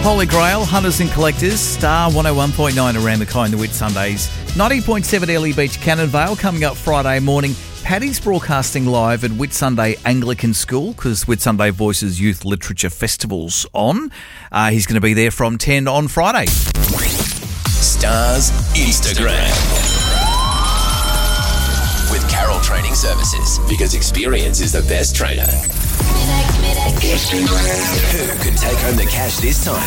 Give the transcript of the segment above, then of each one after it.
Holy Grail, Hunters and Collectors, Star 101.9 around Mackay and the Whitsundays, 90.7 Airlie Beach, Cannon Vale, coming up Friday morning. Paddy's broadcasting live at Whitsunday Anglican School because Whitsunday Voices Youth Literature Festival's on. He's going to be there from 10 on Friday. Star's Instagram. With Carroll Training Services, because experience is the best trainer. Who could take home the cash this time?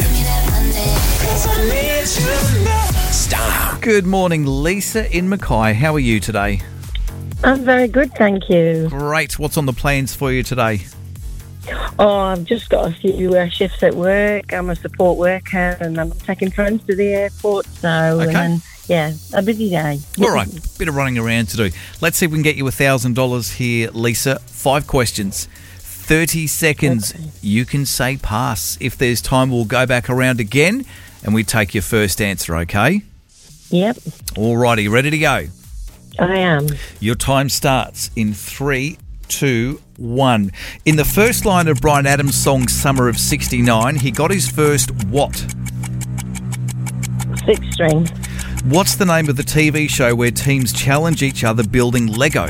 Star. Good morning, Lisa in Mackay. How are you today? I'm very good, thank you. Great. What's on the plans for you today? Oh, I've just got a few shifts at work. I'm a support worker and I'm taking friends to the airport. So, Okay. and then, a busy day. All right, bit of running around to do. Let's see if we can get you $1,000 here, Lisa. 5 questions, 30 seconds. Okay. You can say pass. If there's time, we'll go back around again and we take your first answer, okay? Yep, All righty, ready to go? I am. Your time starts in 3, 2, 1. In the first line of Bryan Adams' song Summer of 69, he got his first what? 6 string. What's the name of the TV show where teams challenge each other building Lego?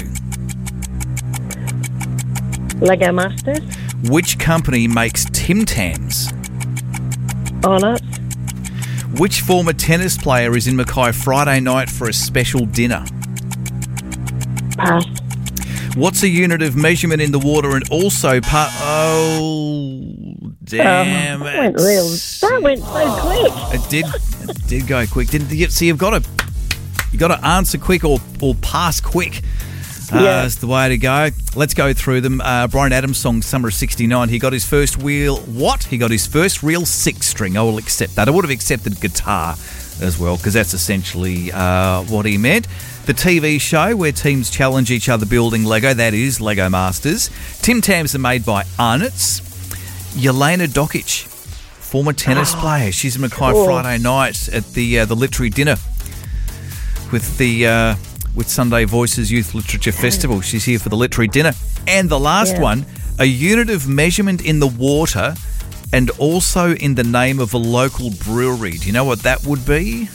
Lego Masters. Which company makes Tim Tams? Honors. Which former tennis player is in Mackay Friday night for a special dinner? Pass. What's a unit of measurement in the water and also part... Oh, damn That went so quick. It did go quick. Didn't you? So you've got to answer quick or pass quick. Yeah. That's the way to go. Let's go through them. Bryan Adams' song Summer of 69. He got his first real 6-string. I will accept that. I would have accepted guitar as well because that's essentially what he meant. The TV show where teams challenge each other building Lego, that is Lego Masters. Tim Tams are made by Arnott's. Jelena Dokic, former tennis player. She's in Mackay Friday night at the literary dinner with the Sunday Voices Youth Literature Festival. She's here for the literary dinner. And the last one, a unit of measurement in the water and also in the name of a local brewery. Do you know what that would be?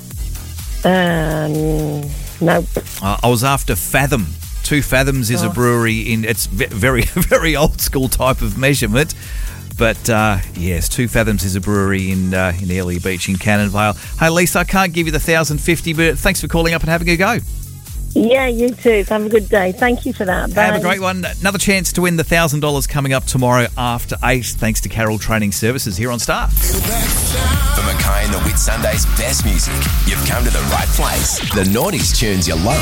No. I was after Fathom. 2 Fathoms is a brewery it's very, very old school type of measurement. But yes, 2 Fathoms is a brewery in Airlie Beach in Cannon Vale. Hey, Lisa, I can't give you the $1,050, but thanks for calling up and having a go. Yeah, you too. Have a good day. Thank you for that. Bye. Have a great one. Another chance to win the $1,000 coming up tomorrow after 8, thanks to Carroll Training Services here on Star. For Mackay and the Whitsundays' best music, you've come to the right place. The noughties tunes you love.